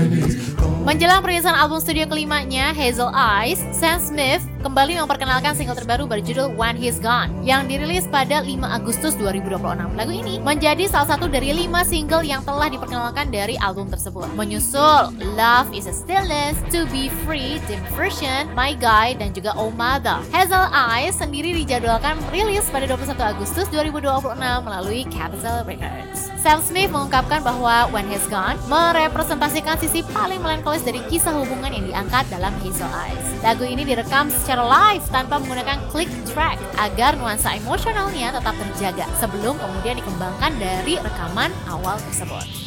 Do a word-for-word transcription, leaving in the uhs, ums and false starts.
Menjelang perilisan album studio kelimanya, Hazel Eyes, Sam Smith kembali memperkenalkan single terbaru berjudul When He's Gone yang dirilis pada lima Agustus dua ribu dua puluh enam. Lagu ini menjadi salah satu dari lima single yang telah diperkenalkan dari album tersebut. Menyusul Love Is a Stillness, To Be Free, Dim Version, My Guy, dan juga Oh Mother. Hazel Eyes sendiri dijadwalkan rilis pada dua puluh satu Agustus dua ribu dua puluh enam melalui Capitol Records. Sam Smith mengungkapkan bahwa When He's Gone merepresentasikan sisi paling melankolis dari kisah hubungan yang diangkat dalam Hazel Eyes. Lagu ini direkam secara live tanpa menggunakan click track agar nuansa emosionalnya tetap terjaga sebelum kemudian dikembangkan dari rekaman awal tersebut.